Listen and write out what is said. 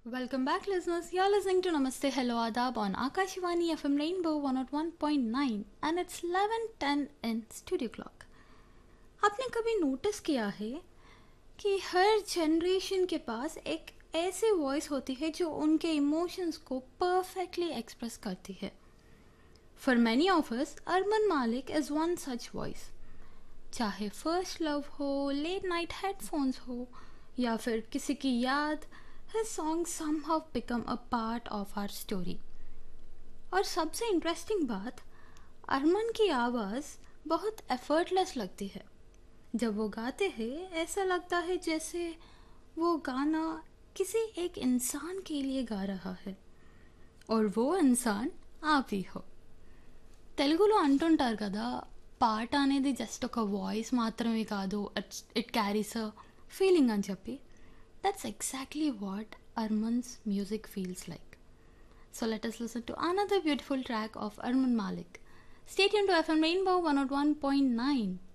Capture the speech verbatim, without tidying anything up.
Welcome back, listeners. You're listening to Namaste Hello Adab on Akashvani F M Rainbow one oh one point nine and it's eleven ten in Studio Clock. आपने कभी notice किया है कि हर generation के पास एक ऐसी voice होती है जो उनके इमोशंस को परफेक्टली एक्सप्रेस करती है. फॉर मैनी ऑफ अस अरमान मालिक इज़ वन सच वॉइस. चाहे फर्स्ट लव हो, लेट नाइट हेडफोन्स हो या फिर किसी की याद, his songs somehow become a part of our story. और सबसे इंटरेस्टिंग बात, अरमान की आवाज़ बहुत एफर्टलेस लगती है. जब वो गाते हैं ऐसा लगता है जैसे वो गाना किसी एक इंसान के लिए गा रहा है और वो इंसान आप ही हो. తెలుగులో అంటుంటారు కదా, పాట అనేది జస్ట్ ఒక వాయిస్ మాత్రమే కాదు, ఇట్ క్యారీస్ అ ఫీలింగ్ అని చెప్పి. That's exactly what Arman's music feels like. So let us listen to another beautiful track of Arman Malik. Stay tuned to F M Rainbow one oh one point nine.